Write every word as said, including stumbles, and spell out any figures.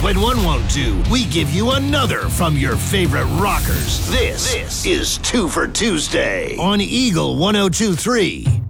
When one won't do, we give you another from your favorite rockers. This, this is Two for Tuesday on Eagle one oh two three.